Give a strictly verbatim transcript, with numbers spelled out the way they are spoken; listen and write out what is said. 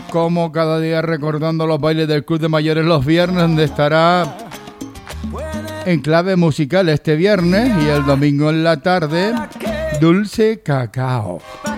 como cada día recordando los bailes del Club de Mayores los viernes, donde estará en clave musical este viernes y el domingo en la tarde Dulce Cacao.